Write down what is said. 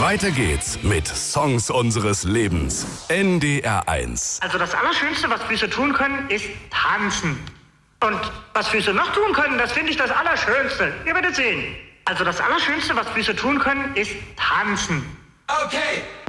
Weiter geht's mit Songs unseres Lebens. NDR 1. Also das Allerschönste, was Füße tun können, ist tanzen. Und was Füße noch tun können, das finde ich das Allerschönste. Ihr werdet sehen. Also das Allerschönste, was Füße tun können, ist tanzen. Okay.